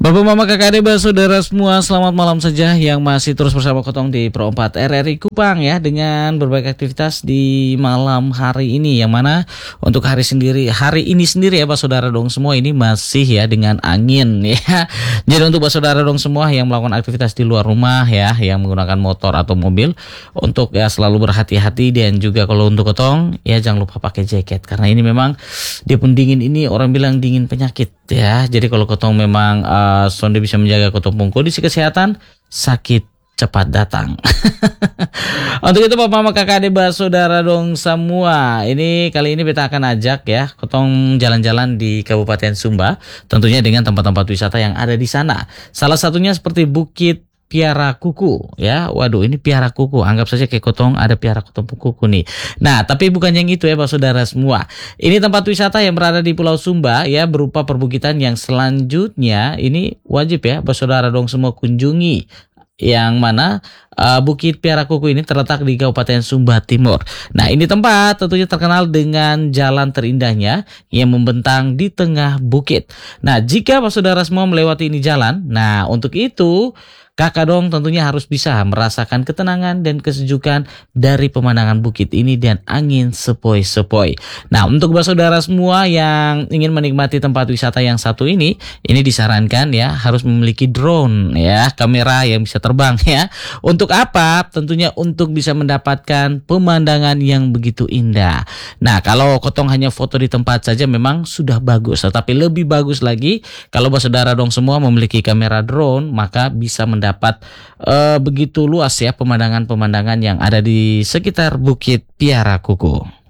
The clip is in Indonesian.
Bapak Mama Kakak Adik Saudara semua, selamat malam saja yang masih terus bersama Kotong di Pro 4 RRI Kupang ya, dengan berbagai aktivitas di malam hari ini, yang mana untuk hari ini sendiri ya Pak Saudara dong semua, ini masih ya dengan angin ya. Jadi untuk Pak Saudara dong semua yang melakukan aktivitas di luar rumah ya, yang menggunakan motor atau mobil, untuk ya selalu berhati-hati, dan juga kalau untuk Kotong ya jangan lupa pakai jaket, karena ini memang dia pun dingin, ini orang bilang dingin penyakit ya. Jadi kalau Kotong memang sonde bisa menjaga Kotong pun kondisi kesehatan, sakit cepat datang. Untuk itu Bapak Mama Kakak Adik Saudara dong semua, ini kali ini kita akan ajak ya Kotong jalan-jalan di Kabupaten Sumba, tentunya dengan tempat-tempat wisata yang ada di sana. Salah satunya seperti Bukit Piara Kuku ya. Waduh, ini Piara Kuku, anggap saja kayak Kotong ada Piara Kuku nih. Nah, tapi bukan yang itu ya Pak Saudara semua. Ini tempat wisata yang berada di Pulau Sumba ya, berupa perbukitan yang selanjutnya ini wajib ya Pak Saudara dong semua kunjungi. Yang mana Bukit Piara Kuku ini terletak di Kabupaten Sumba Timur. Nah, ini tempat tentunya terkenal dengan jalan terindahnya yang membentang di tengah bukit. Nah, jika Pak Saudara semua melewati ini jalan, nah untuk itu Kakak dong tentunya harus bisa merasakan ketenangan dan kesejukan dari pemandangan bukit ini dan angin sepoi-sepoi. Nah, untuk saudara semua yang ingin menikmati tempat wisata yang satu ini disarankan ya harus memiliki drone ya, kamera yang bisa terbang ya. Untuk apa? Tentunya untuk bisa mendapatkan pemandangan yang begitu indah. Nah, kalau Kotong hanya foto di tempat saja memang sudah bagus, tetapi lebih bagus lagi kalau saudara dong semua memiliki kamera drone, maka bisa dapat begitu luas ya pemandangan-pemandangan yang ada di sekitar Bukit Piara Kuku.